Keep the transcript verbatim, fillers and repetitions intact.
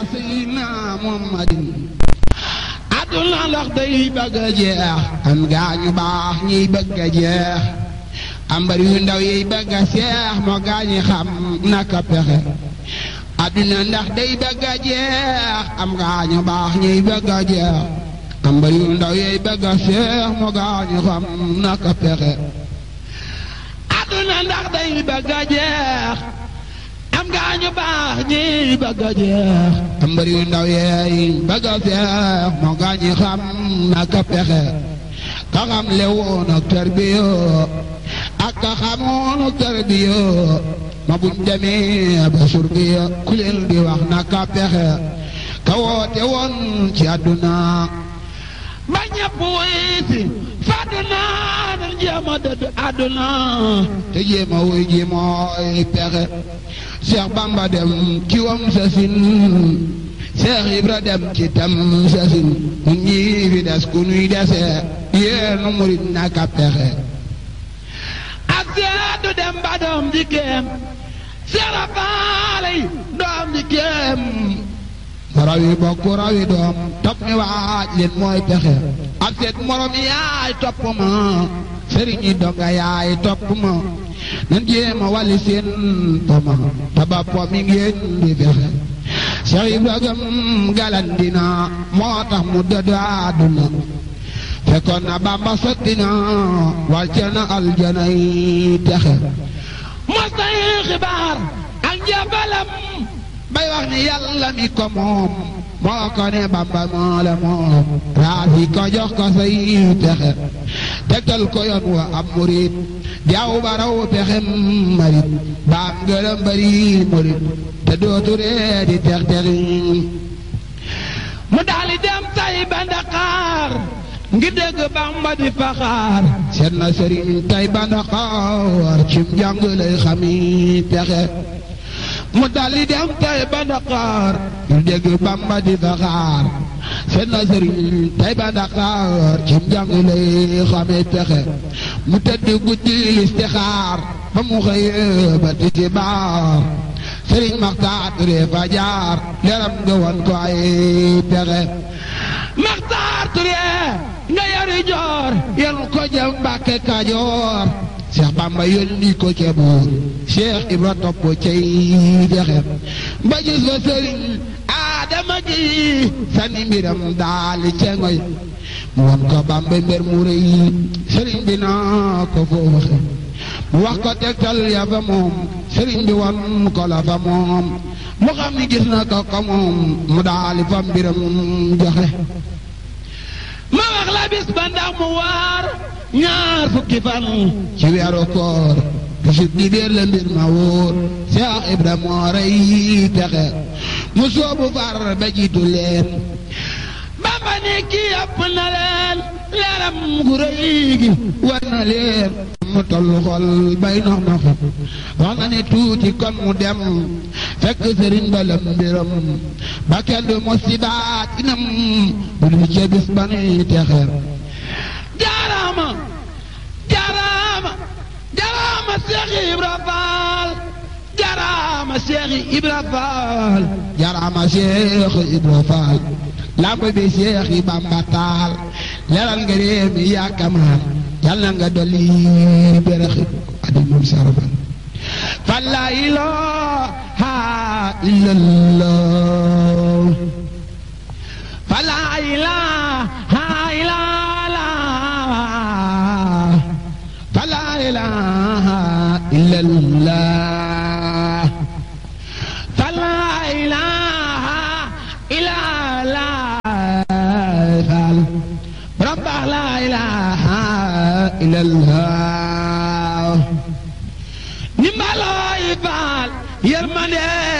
Seydina Muhammadin àdduna ndax day bëgg a jeex am gaañu baax ñiy bëgg a jeex am mbër yu ndaw yiy bëgg a seex moo gaañi xam naka pexe àdduna ndax day bëgg a jeex am gaañu baax ñiy bëgg a jeex am mbër yu ndaw yiy bëgg a seex moo gaañi xam naka pexe àdduna ndax day bëgg a jeex am gaañu baax ñiy bëgg a jeex am mbër yu ndaw yiy bëgg a seex moo gaañi xam naka pexe ka xam le woon ak tarbiya ak ka xamoon ak tarbiya ma buñ demee ba surbiya ku leen di wax naka pexe ka woote woon ci àdduna ba ñëpp wuy si fàdduna nan jéem a dëdd àdduna te jéem a wuy ji mooy pexe Cheikh Bamba dem ci wam sa sin Cheikh Ibra dem ci tam sa sin ñun ñii fi des ku nuy dese yéenu murit naka pexe ak seetu dem ba doom ji kéem Seera Faalay doom ji kéem rawi bokk rawi doom topp mi waaj leen mooy pexe ak seet morom yaay topp ma sëriñi donga yaay topp ma nan jéema wàlli seen poma taba po mi ngeen di fexe Cheikh Ibrahima galandina moo tax mu dëdd àdduna fekkoon na Bamba sottina wàcce na aljana yi texe mos na yi xibaar ak njabalam bay wax ni yàlla mi ko moom moo ko ne Bamba moo la moom raasi ko jox ko say texe tegtal ko yoon wa am murit jaaw baraw pexem marit baam ngërëm bari murit te dootu ree di tex texi mu daali dem tay ba Ndakaar ngi dégg Bamba di faxaar seet na sëriñ tay ba Ndakaar cim jàng lay xami texe mu daali dem tay ba Ndakaar ngi dégg Bamba di faxaar seet na sëriñ tay ba Ndakaar cim jàng lay xami texe mu tëdd guddi listixaar ba mu xëyee ba tisbaar sëriñ Maxtaar Ture fa jaar leeram nga won ko ay pexe Maxtaar Ture nga yari joor yenu ko jëm Mbàkke Kajoor Cheikh Bamba yónni ko ca buur Cheikh Ibra topp cay dexe ba gis fa sëriñ Adama gi sani mbiram daali cengoy mu won ko Bamba mbir mu rëy sëriñ bi naa ko foo waxe mu wax ko tegtal ya fa moom sëriñ bi won ko la fa moom mu xam ni gis na ko ko moom mu daali fa mbiram joxe ma wax la bis ba ndax mu waar ñaar fukki fan ci weeru koor bisub di déer la mbir ma wóor Cheikh Ibra moo rey texe mu soobu far ba jiitu leen Bamba ne kii ëpp na leen leeram gu rëy gi war na leen mu tollu xol bay nox noxi wax na ne tuuti kon mu dem fekk sëriñ ba lam mbiram ba kenn du musibaat inam bu du ca bis ba nuy texeer jaaraama jaaraama jaaraama Cheikh Ibra Faal jaaraama Cheikh Ibra Faal jaaraama Cheikh Ibra Faal lamp bi Cheikh yi Bamba taal leeral nga réew mi yaa kamaan yàlla nga dolli beraxi adimul sarafal fa laa ilaaha illallah fa laa ilaaha illallah fa laa ilaaha illallah fa laa ilaaha illallah رب لا إله إلا الله نمالو يفعل يرمني